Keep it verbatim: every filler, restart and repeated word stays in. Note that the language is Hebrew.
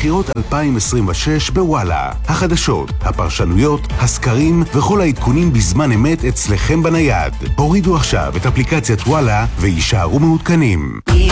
בחירות אלפיים עשרים ושש בוואלה. החדשות, הפרשנויות, הסקרים וכל העדכונים בזמן אמת אצלכם בנייד. הורידו עכשיו את אפליקציית וואלה וישארו מעודכנים.